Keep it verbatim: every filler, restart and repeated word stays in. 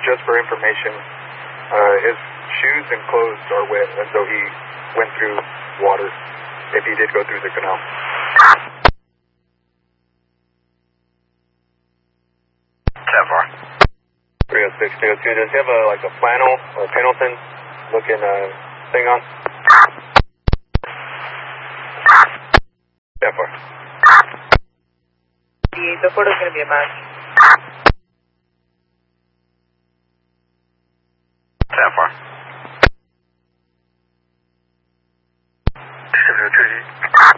just for information, uh, his shoes and clothes are wet, and so he went through water if he did go through the canal. ten four. three oh six, three oh two, does he have a, like a flannel or Pendleton looking uh, thing on? ten four. The photo's going to be a match. ten four. seven oh two.